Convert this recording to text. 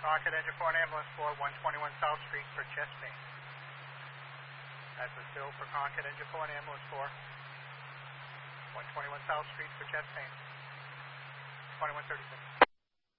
Concord Engine 4 and Ambulance for 121 South Street for chest pain. That's a still for Concord Engine 4 and Ambulance for 121 South Street for chest pain. 2136.